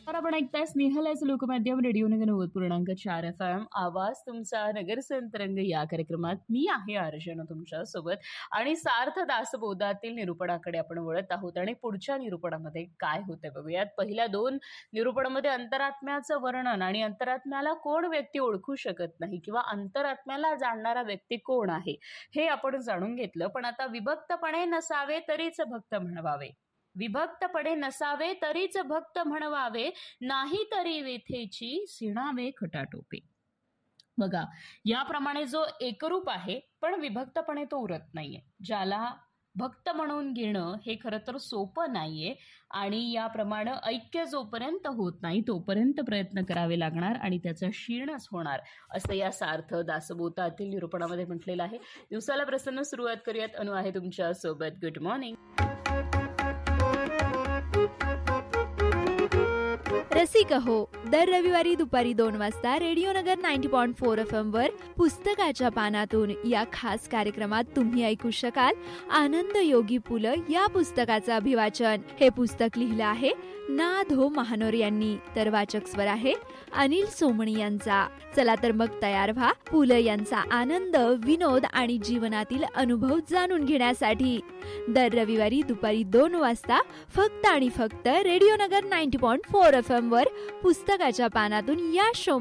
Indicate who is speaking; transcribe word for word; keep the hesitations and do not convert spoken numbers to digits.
Speaker 1: तर आपण ऐकताय स्नेहलच लोकमाध्यम रेडिओ नगर नव्वद पूर्णांक चार एफ एम आवाज तुमचा नगर संतरंग या कार्यक्रमात मी आहे अर्चना तुमच्या सोबत आणि सार्थ दासबोधातील निरूपणाकडे आपण वळत आहोत आणि पुढच्या निरूपणामध्ये काय होतंय बघूयात. पहिल्या दोन निरूपणामध्ये अंतरात्म्याचं वर्णन आणि अंतरात्म्याला कोण व्यक्ती ओळखू शकत नाही किंवा अंतरात्म्याला जाणणारा व्यक्ती कोण आहे हे आपण जाणून घेतलं. पण आता विभक्तपणे नसावे तरीच भक्त म्हणवावे, विभक्तपणे नसावे तरीच भक्त म्हणवावे, नाही तरी वेथेची सिणावे खटाटोपे. बघा, याप्रमाणे जो एकरूप आहे पण विभक्तपणे तो उरत नाहीये, ज्याला भक्त म्हणून घेणं हे खरं तर सोपं नाहीये आणि याप्रमाणे ऐक्य जोपर्यंत होत नाही तोपर्यंत प्रयत्न करावे लागणार आणि त्याचा क्षीणच होणार, असं या सार्थ दासबोधातील निरूपणामध्ये म्हटलेलं आहे. दिवसाला प्रसन्न सुरुवात करूयात. अनु आहे तुमच्या सोबत. Good morning.
Speaker 2: रसिक हो, दर रविवारी दुपारी दोन वाजता रेडिओ नगर ninety point four F M वर पुस्तकाच्या पानातून या खास कार्यक्रमात तुम्ही ऐकू शकाल आनंद योगी पुलं या पुस्तकाचं अभिवाचन. हे पुस्तक लिहिलं आहे ना धो महानोर यांनी, तर वाचक स्वर आहे अनिल सोमणी यांचा. चला तर मग तयार व्हा पुलं यांचा आनंद, विनोद आणि जीवनातील अनुभव जाणून घेण्यासाठी. दर रविवारी दुपारी दोन वाजता फक्त आणि फक्त रेडिओ नगर ninety point four F M वर पुस्तकाच्या पानातून या शो